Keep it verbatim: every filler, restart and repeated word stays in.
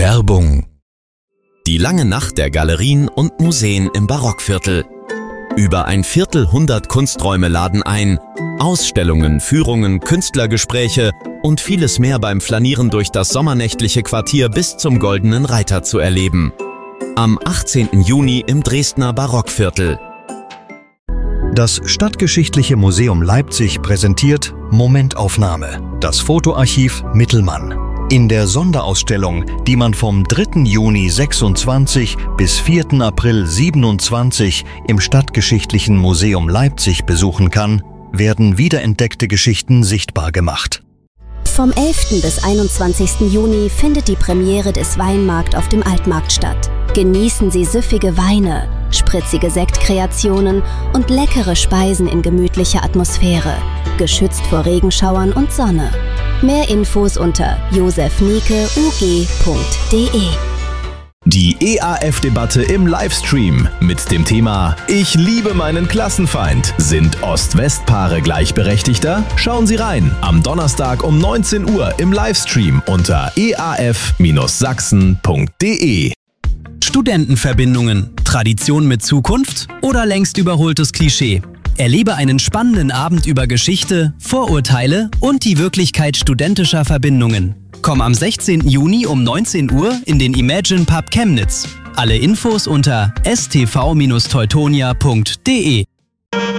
Werbung. Die lange Nacht der Galerien und Museen im Barockviertel. Über ein Viertelhundert Kunsträume laden ein, Ausstellungen, Führungen, Künstlergespräche und vieles mehr beim Flanieren durch das sommernächtliche Quartier bis zum Goldenen Reiter zu erleben. Am achtzehnten Juni im Dresdner Barockviertel. Das Stadtgeschichtliche Museum Leipzig präsentiert Momentaufnahme, das Fotoarchiv Mittelmann. In der Sonderausstellung, die man vom dritten Juni sechsundzwanzig bis vierten April siebenundzwanzig im Stadtgeschichtlichen Museum Leipzig besuchen kann, werden wiederentdeckte Geschichten sichtbar gemacht. Vom elften bis einundzwanzigsten Juni findet die Premiere des Weinmarkt auf dem Altmarkt statt. Genießen Sie süffige Weine, spritzige Sektkreationen und leckere Speisen in gemütlicher Atmosphäre, geschützt vor Regenschauern und Sonne. Mehr Infos unter josef nieke u g punkt de. Die E A F-Debatte im Livestream mit dem Thema Ich liebe meinen Klassenfeind. Sind Ost-West-Paare gleichberechtigter? Schauen Sie rein am Donnerstag um neunzehn Uhr im Livestream unter e a f Bindestrich sachsen punkt de. Studentenverbindungen. Tradition mit Zukunft oder längst überholtes Klischee? Erlebe einen spannenden Abend über Geschichte, Vorurteile und die Wirklichkeit studentischer Verbindungen. Komm am sechzehnten Juni um neunzehn Uhr in den Imagine Pub Chemnitz. Alle Infos unter s t v Bindestrich teutonia punkt de.